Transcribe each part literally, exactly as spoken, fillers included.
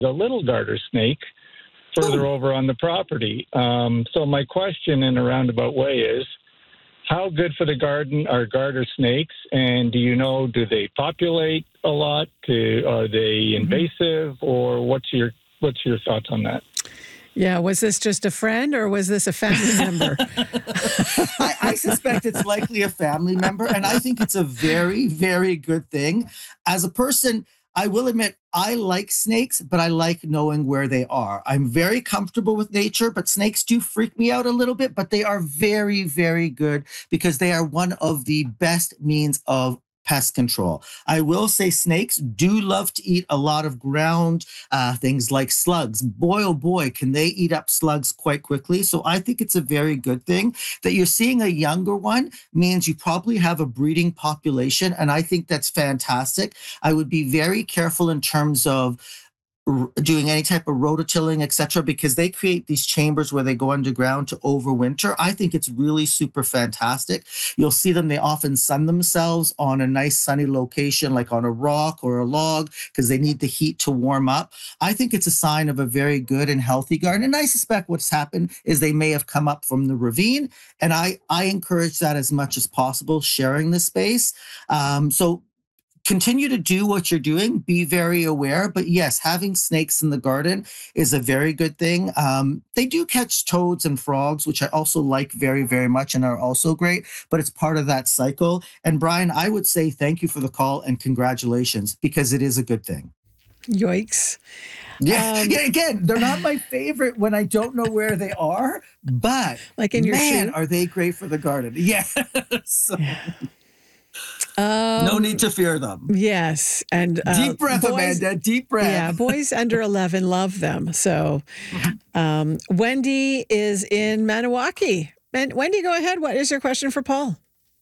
a little garter snake further Oh. over on the property. Um, so my question in a roundabout way is, how good for the garden are garter snakes? And do you know, do they populate a lot? Do, are they invasive? Or what's your what's your thoughts on that? Yeah, was this just a friend or was this a family member? I, I suspect it's likely a family member, and I think it's a very, very good thing. As a person, I will admit I like snakes, but I like knowing where they are. I'm very comfortable with nature, but snakes do freak me out a little bit, but they are very, very good because they are one of the best means of pest control. I will say snakes do love to eat a lot of ground uh, things like slugs. Boy, oh boy, can they eat up slugs quite quickly. So I think it's a very good thing that you're seeing a younger one means you probably have a breeding population. And I think that's fantastic. I would be very careful in terms of r- doing any type of rototilling, et cetera, because they create these chambers where they go underground to overwinter. I think it's really super fantastic. You'll see them, they often sun themselves on a nice sunny location, like on a rock or a log, because they need the heat to warm up. I think it's a sign of a very good and healthy garden. And I suspect what's happened is they may have come up from the ravine. And I, I encourage that as much as possible, sharing the space. Um, so continue to do what you're doing, be very aware. But yes, having snakes in the garden is a very good thing. Um, they do catch toads and frogs, which I also like very, very much and are also great, but it's part of that cycle. And Brian, I would say thank you for the call and congratulations, because it is a good thing. Yikes. Yeah, Um, yeah. Again, they're not my favorite when I don't know where they are, but Like in your man, shoe? are they great for the garden? Yeah. So, Um, no need to fear them. Yes. And uh, Deep breath, boys, Amanda. Deep breath. yeah, boys under eleven love them. So um, Wendy is in Maniwaki. And Wendy, go ahead. What is your question for Paul?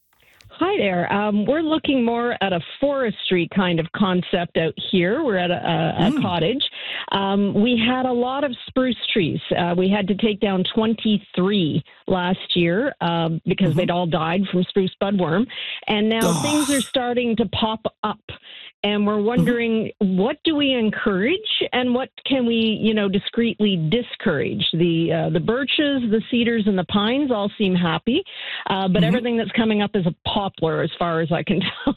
Hi there. Um, we're looking more at a forestry kind of concept out here. We're at a, a, a Mm. cottage. Um, we had a lot of spruce trees. Uh, we had to take down twenty-three last year um, because Mhm. they'd all died from spruce budworm. And now Ugh. things are starting to pop up. And we're wondering, what do we encourage and what can we, you know, discreetly discourage? The uh, the birches, the cedars, and the pines all seem happy, uh, but Mhm. everything that's coming up is a poplar, as far as I can tell.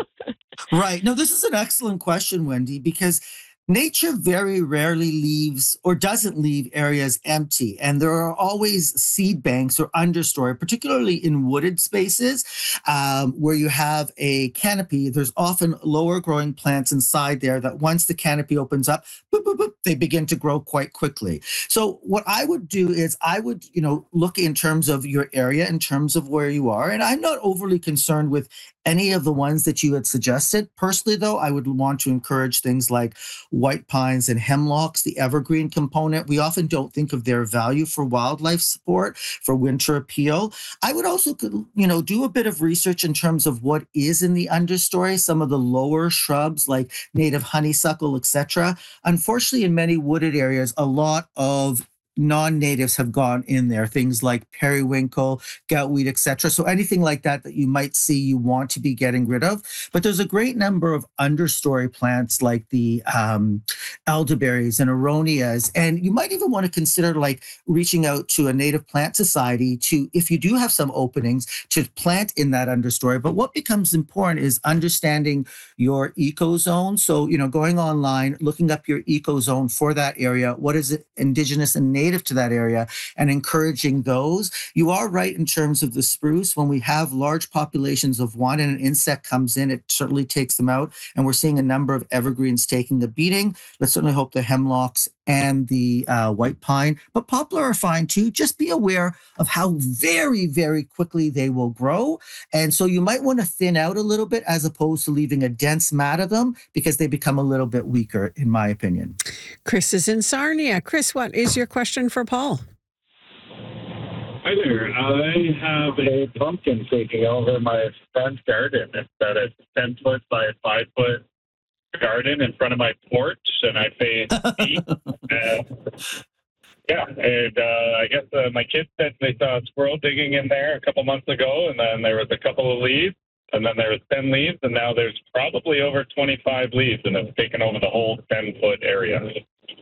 Right. No, this is an excellent question, Wendy, because nature very rarely leaves or doesn't leave areas empty. And there are always seed banks or understory, particularly in wooded spaces um, where you have a canopy. There's often lower growing plants inside there that once the canopy opens up, boop, boop, boop, they begin to grow quite quickly. So what I would do is I would, you know, look in terms of your area, in terms of where you are. And I'm not overly concerned with any of the ones that you had suggested. Personally, though, I would want to encourage things like white pines and hemlocks, the evergreen component. We often don't think of their value for wildlife support, for winter appeal. I would also, you know, do a bit of research in terms of what is in the understory, some of the lower shrubs like native honeysuckle, et cetera. Unfortunately, in many wooded areas, a lot of non-natives have gone in there, things like periwinkle, goutweed, et cetera. So anything like that that you might see you want to be getting rid of. But there's a great number of understory plants like the um, elderberries and aronias. And you might even want to consider like reaching out to a native plant society to, if you do have some openings, to plant in that understory. But what becomes important is understanding your ecozone. So, you know, going online, looking up your ecozone for that area. What is it indigenous and native to that area, and encouraging those. You are right in terms of the spruce. When we have large populations of one and an insect comes in, it certainly takes them out. And we're seeing a number of evergreens taking a beating. Let's certainly hope the hemlocks and the uh, white pine, but poplar are fine too. Just be aware of how very, very quickly they will grow. And so you might want to thin out a little bit as opposed to leaving a dense mat of them because they become a little bit weaker, in my opinion. Chris is in Sarnia. Chris, what is your question for Paul? Hi there. I have a pumpkin taking over my front garden. It's about a ten foot by five foot garden in front of my porch, and I face east. And yeah, and uh, I guess uh, my kids said they saw a squirrel digging in there a couple months ago, and then there was a couple of leaves, and then there was ten leaves, and now there's probably over twenty-five leaves, and it's taken over the whole ten foot area.